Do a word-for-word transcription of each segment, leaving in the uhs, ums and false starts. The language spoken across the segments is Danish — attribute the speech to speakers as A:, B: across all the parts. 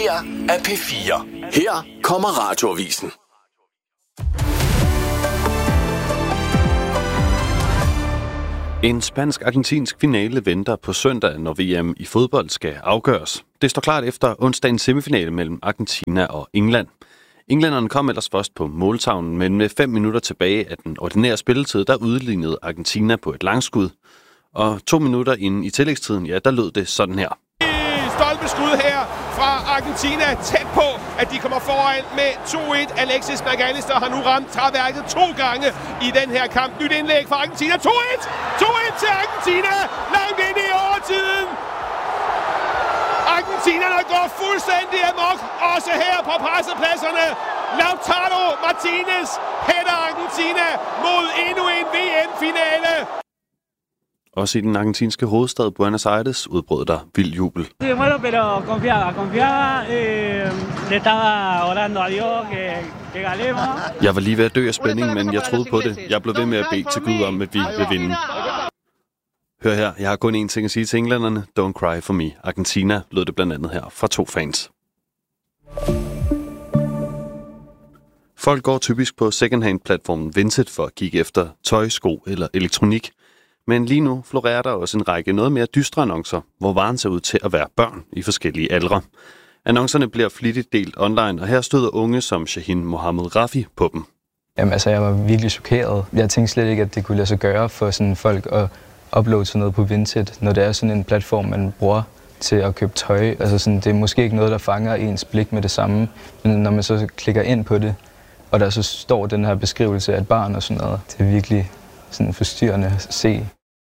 A: her er P fire. Her kommer Radioavisen.
B: En spansk-argentinsk finale venter på søndag, når V M i fodbold skal afgøres. Det står klart efter onsdagens semifinale mellem Argentina og England. Englænderne kom ellers først på måltavlen, men med fem minutter tilbage af den ordinære spilletid, der udlignede Argentina på et langskud. Og to minutter inden i tillægstiden, ja, der lød det sådan her.
C: Stolpeskud her fra Argentina, tæt på, at de kommer foran med to et. Alexis McAllister har nu ramt træværket to gange i den her kamp. Nyt indlæg fra Argentina. to et! to et til Argentina! Langt ind i overtiden! Argentinerne går fuldstændig amok, også her på pressepladserne. Lautaro Martinez hætter Argentina mod endnu en V M-finale.
B: Også i den argentinske hovedstad Buenos Aires udbrød der vild jubel. Jeg var lige ved at dø af spænding, men jeg troede på det. Jeg blev ved med at bede til Gud om, at vi vil vinde. Hør her, jeg har kun én ting at sige til englænderne. Don't cry for me. Argentina lød det blandt andet her fra to fans. Folk går typisk på secondhand-platformen Vinted for at kigge efter tøj, sko eller elektronik. Men lige nu florerer der også en række noget mere dystre annoncer, hvor varen ser ud til at være børn i forskellige aldre. Annoncerne bliver flittigt delt online, og her støder unge som Shahin Mohammed Rafi på dem.
D: Jamen altså, jeg var virkelig chokeret. Jeg tænkte slet ikke, at det kunne lade sig gøre for sådan folk at uploade sådan noget på Vinted, når det er sådan en platform, man bruger til at købe tøj. Altså sådan, det er måske ikke noget, der fanger ens blik med det samme, men når man så klikker ind på det, og der så står den her beskrivelse af et barn og sådan noget, det er virkelig sådan forstyrrende at se.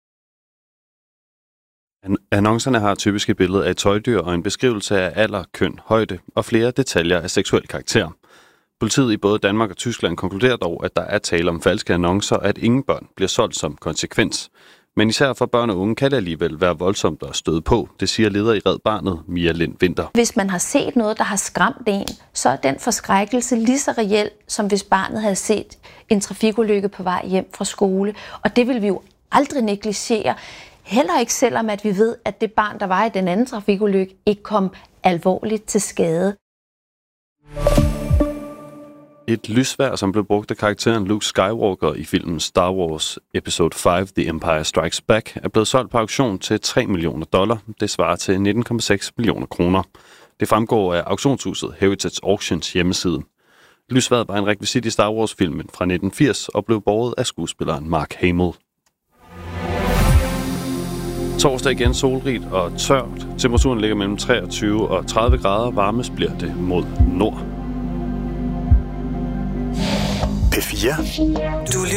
B: Annoncerne har typisk et billede af et tøjdyr og en beskrivelse af alder, køn, højde og flere detaljer af seksuel karakter. Politiet i både Danmark og Tyskland konkluderer dog, at der er tale om falske annoncer, og at ingen børn bliver solgt som konsekvens. Men især for børn og unge kan det alligevel være voldsomt at støde på, det siger leder i Red Barnet, Mia Lind Vinter.
E: Hvis man har set noget, der har skræmt en, så er den forskrækkelse lige så reel, som hvis barnet havde set en trafikulykke på vej hjem fra skole. Og det vil vi jo aldrig negligere. Heller ikke selvom, at vi ved, at det barn, der var i den anden trafikulykke, ikke kom alvorligt til skade.
B: Et lysvejr, som blev brugt af karakteren Luke Skywalker i filmen Star Wars Episode fem, The Empire Strikes Back, er blevet solgt på auktion til tre millioner dollar. Det svarer til nitten komma seks millioner kroner. Det fremgår af auktionshuset Heritage Auctions hjemmeside. Lysvejret var en rekvisit i Star Wars-filmen fra nitten firs og blev båret af skuespilleren Mark Hamill. Torsdag igen solrigt og tørt. Temperaturen ligger mellem treogtyve og tredive grader. Varmest bliver det mod nord.
A: P fire.
F: Du